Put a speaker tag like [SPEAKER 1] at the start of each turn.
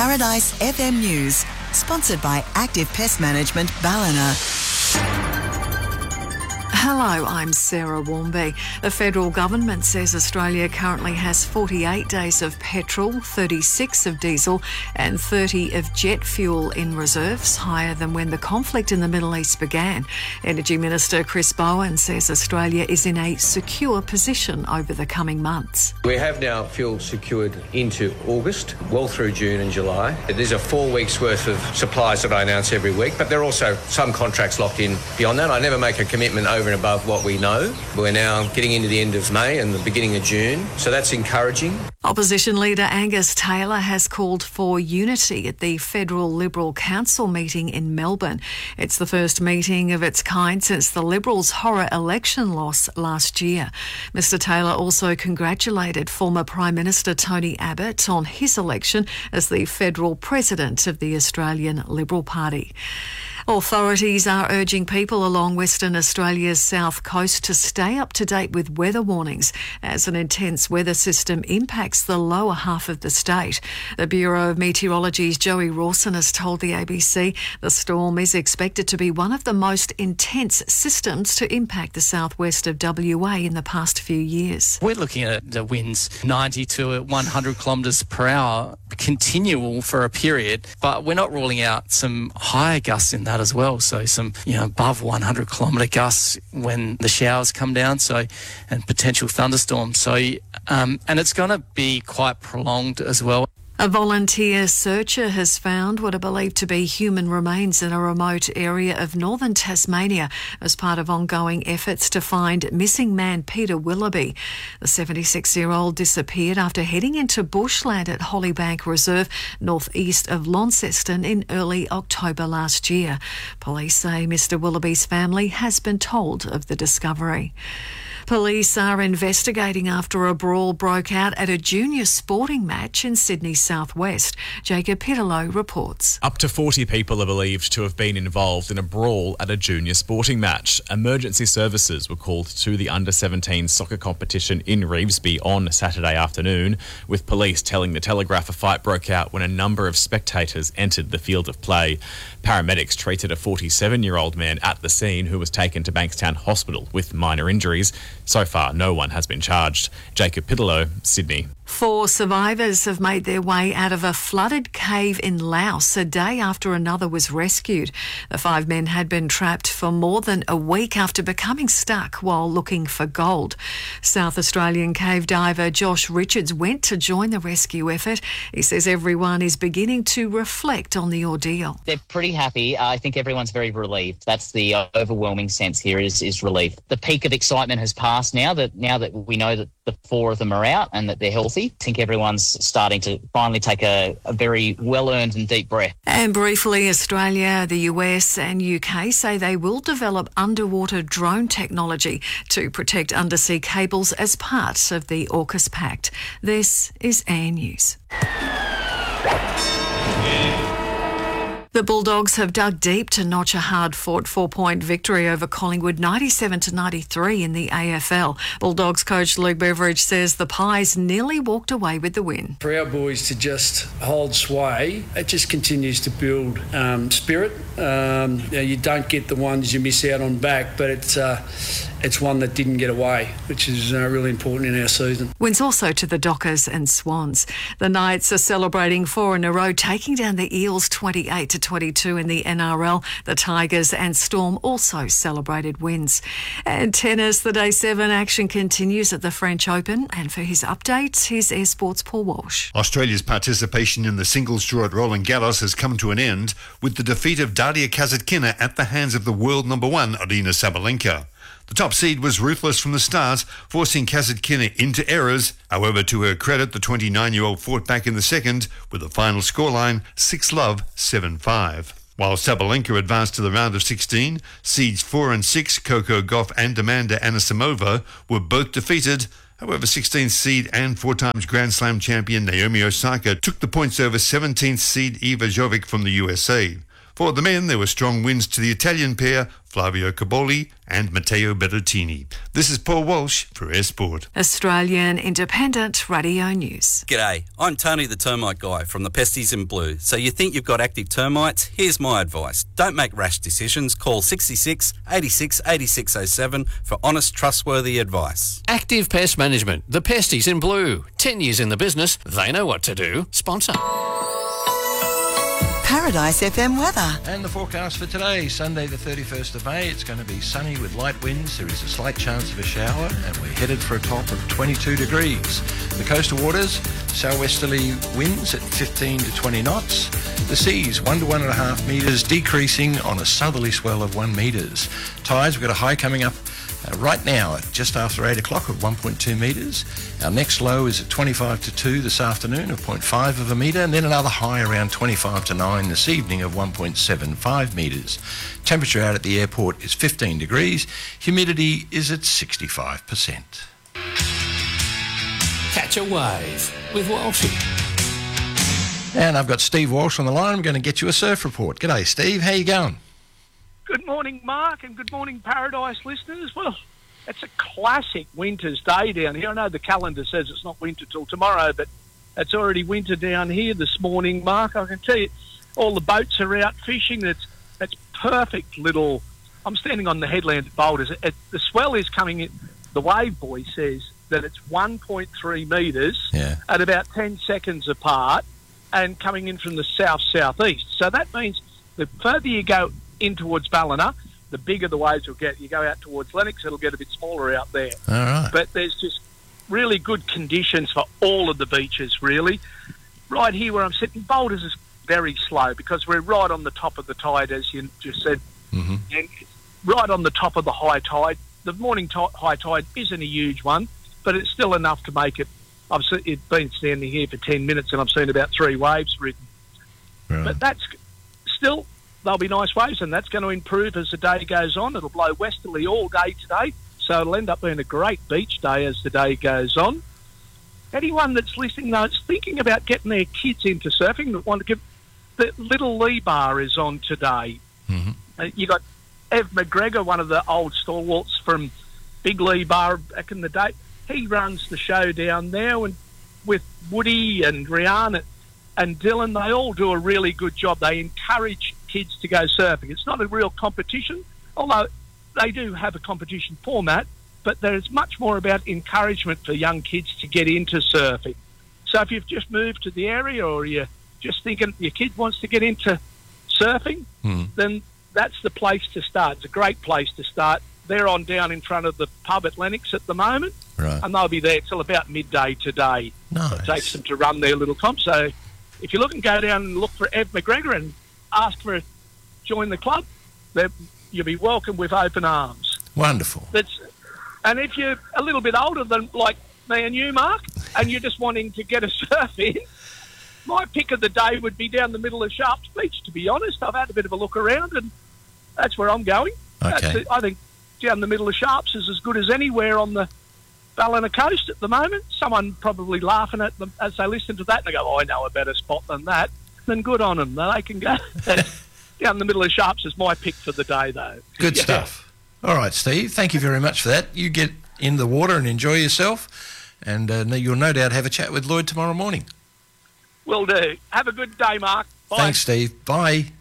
[SPEAKER 1] Paradise FM News, sponsored by Active Pest Management Ballina.
[SPEAKER 2] Hello, I'm Sarah Warmby. The federal government says Australia currently has 48 days of petrol, 36 of diesel and 30 of jet fuel in reserves, higher than when the conflict in the Middle East began. Energy Minister Chris Bowen says Australia is in a secure position over the coming months.
[SPEAKER 3] We have now fuel secured into August, well through June and July. There's a 4 weeks worth of supplies that I announce every week, but there are also some contracts locked in beyond that. I never make a commitment over and above what we know. We're now getting into the end of May and the beginning of June, so that's encouraging.
[SPEAKER 2] Opposition leader Angus Taylor has called for unity at the Federal Liberal Council meeting in Melbourne. It's the first meeting of its kind since the Liberals' horror election loss last year. Mr Taylor also congratulated former Prime Minister Tony Abbott on his election as the federal president of the Australian Liberal Party. Authorities are urging people along Western Australia's south coast to stay up to date with weather warnings as an intense weather system impacts the lower half of the state. The Bureau of Meteorology's Joey Rawson has told the ABC the storm is expected to be one of the most intense systems to impact the southwest of WA in the past few years.
[SPEAKER 4] We're looking at the winds 90 to 100 kilometres per hour, continual for a period, but we're not ruling out some higher gusts in that as well. So some, above 100 kilometre gusts when the showers come down, and potential thunderstorms. So, and it's going to be quite prolonged as well.
[SPEAKER 2] A volunteer searcher has found what are believed to be human remains in a remote area of northern Tasmania as part of ongoing efforts to find missing man Peter Willoughby. The 76-year-old disappeared after heading into bushland at Hollybank Reserve, northeast of Launceston, in early October last year. Police say Mr Willoughby's family has been told of the discovery. Police are investigating after a brawl broke out at a junior sporting match in Sydney's southwest. Jacob Pitterlow reports.
[SPEAKER 5] Up to 40 people are believed to have been involved in a brawl at a junior sporting match. Emergency services were called to the under-17 soccer competition in Revesby on Saturday afternoon, with police telling the Telegraph a fight broke out when a number of spectators entered the field of play. Paramedics treated a 47-year-old man at the scene who was taken to Bankstown Hospital with minor injuries. So far, no one has been charged. Jacob Pitterlow, Sydney.
[SPEAKER 2] 4 survivors have made their way out of a flooded cave in Laos a day after another was rescued. The 5 men had been trapped for more than a week after becoming stuck while looking for gold. South Australian cave diver Josh Richards went to join the rescue effort. He says everyone is beginning to reflect on the ordeal.
[SPEAKER 6] They're pretty happy. I think everyone's very relieved. That's the overwhelming sense here is relief. The peak of excitement has passed now that we know that the 4 of them are out and that they're healthy. I think everyone's starting to finally take a very well-earned and deep breath.
[SPEAKER 2] And briefly, Australia, the US and UK say they will develop underwater drone technology to protect undersea cables as part of the AUKUS Pact. This is AIR News. The Bulldogs have dug deep to notch a hard-fought 4-point victory over Collingwood 97-93 in the AFL. Bulldogs coach Luke Beveridge says the Pies nearly walked away with the win.
[SPEAKER 7] For our boys to just hold sway, it just continues to build spirit. You don't get the ones you miss out on back, but it's one that didn't get away, which is really important in our season.
[SPEAKER 2] Wins also to the Dockers and Swans. The Knights are celebrating 4 in a row, taking down the Eels 28-22 in the NRL. The Tigers and Storm also celebrated wins. And tennis, the Day 7 action continues at the French Open. And for his update, here's Air Sports' Paul Walsh.
[SPEAKER 8] Australia's participation in the singles draw at Roland Garros has come to an end with the defeat of Daria Kasatkina at the hands of the world number 1, Aryna Sabalenka. The top seed was ruthless from the start, forcing Kasatkina into errors. However, to her credit, the 29-year-old fought back in the second with a final scoreline 6-love, 7-5. While Sabalenka advanced to the round of 16, seeds 4 and 6, Coco Gauff and Amanda Anisimova, were both defeated. However, 16th seed and 4-times Grand Slam champion Naomi Osaka took the points over 17th seed Eva Jovic from the USA. For the men, there were strong wins to the Italian pair, Flavio Caboli and Matteo Berrettini. This is Paul Walsh for Air Sport.
[SPEAKER 2] Australian Independent Radio News.
[SPEAKER 9] G'day, I'm Tony the Termite Guy from the Pesties in Blue. So you think you've got active termites? Here's my advice. Don't make rash decisions. Call 66 86 8607 for honest, trustworthy advice.
[SPEAKER 10] Active Pest Management, the Pesties in Blue. 10 years in the business, they know what to do. Sponsor.
[SPEAKER 1] Paradise FM weather.
[SPEAKER 11] And the forecast for today, Sunday the 31st of May, it's going to be sunny with light winds. There is a slight chance of a shower and we're headed for a top of 22 degrees. The coastal waters, southwesterly winds at 15 to 20 knots. The seas 1 to 1.5 metres, decreasing on a southerly swell of 1 metres. Tides, we've got a high coming up right now at just after 8 o'clock of 1.2 metres. Our next low is at 25 to 2 this afternoon of 0.5 of a metre, and then another high around 25 to 9 this evening of 1.75 metres. Temperature out at the airport is 15 degrees. Humidity is at 65%.
[SPEAKER 10] Catch a wave with Walshy.
[SPEAKER 11] And I've got Steve Walsh on the line. I'm going to get you a surf report. G'day, Steve. How you going?
[SPEAKER 12] Good morning, Mark, and good morning, Paradise listeners. Well, it's a classic winter's day down here. I know the calendar says it's not winter till tomorrow, but it's already winter down here this morning, Mark. I can tell you, all the boats are out fishing. It's perfect little... I'm standing on the headland at Boulders. The swell is coming in. The wave boy says that it's 1.3 metres at about 10 seconds apart and coming in from the south-southeast. So that means the further you go in towards Ballina, the bigger the waves will get. You go out towards Lennox, it'll get a bit smaller out there.
[SPEAKER 11] All right.
[SPEAKER 12] But there's just really good conditions for all of the beaches, really. Right here where I'm sitting, Boulders is very slow because we're right on the top of the tide, as you just said.
[SPEAKER 11] Mm-hmm.
[SPEAKER 12] And right on the top of the high tide. The morning high tide isn't a huge one, but it's still enough to make it. It's been standing here for 10 minutes and I've seen about 3 waves ridden.
[SPEAKER 11] Right.
[SPEAKER 12] But that's still... There'll be nice waves, and that's going to improve as the day goes on. It'll blow westerly all day today, so it'll end up being a great beach day as the day goes on. Anyone that's listening, though, is thinking about getting their kids into surfing, that want to give... The Little Lee Bar is on today.
[SPEAKER 11] Mm-hmm.
[SPEAKER 12] You got Ev McGregor, one of the old stalwarts from Big Lee Bar back in the day. He runs the show down there, and with Woody and Rihanna and Dylan, they all do a really good job. They encourage kids to go surfing. It's not a real competition, although they do have a competition format, but there's much more about encouragement for young kids to get into surfing. So if you've just moved to the area or you're just thinking your kid wants to get into surfing, then that's the place to start. It's a great place to start. They're on down in front of the pub at Lennox at the moment, and they'll be there till about midday today.
[SPEAKER 11] Nice.
[SPEAKER 12] It takes them to run their little comp. So if you're looking, go down and look for Ev McGregor and ask for join the club. You'll be welcome with open arms.
[SPEAKER 11] Wonderful.
[SPEAKER 12] And if you're a little bit older than like me and you, Mark, and you're just wanting to get a surf in, my pick of the day would be down the middle of Sharps Beach, to be honest. I've had a bit of a look around, and that's where I'm going.
[SPEAKER 11] Okay.
[SPEAKER 12] I think down the middle of Sharps is as good as anywhere on the Ballina coast at the moment. Someone probably laughing at them as they listen to that, and they go, I know a better spot than that. Then good on them. They can go... Down the middle of Sharps is my pick for the day, though.
[SPEAKER 11] Good stuff. All right, Steve. Thank you very much for that. You get in the water and enjoy yourself, and you'll no doubt have a chat with Lloyd tomorrow morning.
[SPEAKER 12] Will do. Have a good day, Mark. Bye.
[SPEAKER 11] Thanks, Steve. Bye.